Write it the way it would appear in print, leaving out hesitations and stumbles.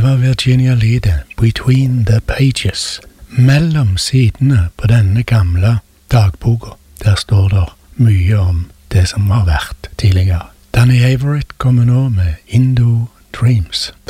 var Virginia Lee det, Between the Pages. Mellom sidene på denne gamle dagboka, der står det mye om det som har vært tidligere. Danny Averett kommer nå med Indo Dreams.